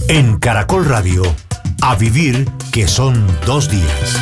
En Caracol Radio, A Vivir, que son 2 días.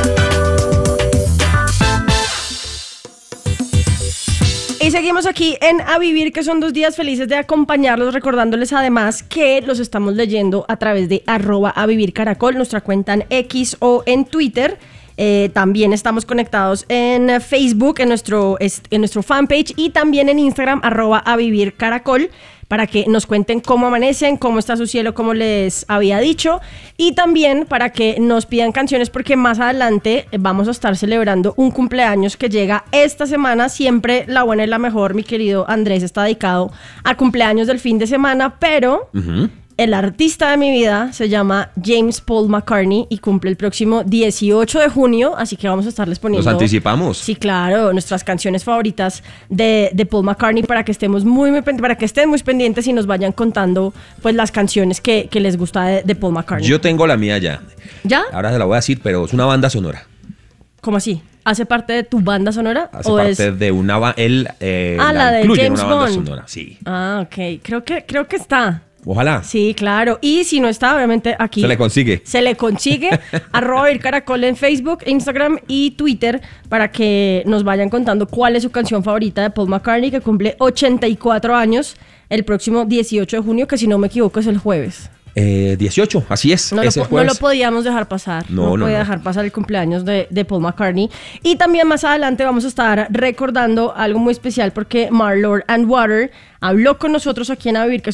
Y seguimos aquí en A Vivir, que son 2 días, felices de acompañarlos, recordándoles además que los estamos leyendo a través de @avivircaracol, nuestra cuenta en X o en Twitter. También estamos conectados en Facebook, en nuestro fanpage, y también en Instagram, @avivircaracol, para que nos cuenten cómo amanecen, cómo está su cielo, como les había dicho, y también para que nos pidan canciones, porque más adelante vamos a estar celebrando un cumpleaños que llega esta semana. Siempre la buena y la mejor, mi querido Andrés, está dedicado a cumpleaños del fin de semana, pero... El artista de mi vida se llama James Paul McCartney y cumple el próximo 18 de junio, así que vamos a estarles poniendo... ¿Nos anticipamos? Sí, claro, nuestras canciones favoritas de Paul McCartney, para que estemos para que estén muy pendientes y nos vayan contando pues las canciones que les gusta de Paul McCartney. Yo tengo la mía ya. ¿Ya? Ahora se la voy a decir, pero es una banda sonora. ¿Cómo así? ¿Hace parte de tu banda sonora? Hace parte de una banda... la de James banda Bond. sonora, sí. Ah, ok. Creo que está. Ojalá. Sí, claro. Y si no está, obviamente aquí... Se le consigue. Se le consigue. @avivircaracol en Facebook, Instagram y Twitter, para que nos vayan contando cuál es su canción favorita de Paul McCartney, que cumple 84 años el próximo 18 de junio, que si no me equivoco es el jueves. 18, así es. No lo podíamos dejar pasar. No podía dejar pasar el cumpleaños de Paul McCartney. Y también más adelante vamos a estar recordando algo muy especial, porque Marlord and Water habló con nosotros aquí en A Vivir, que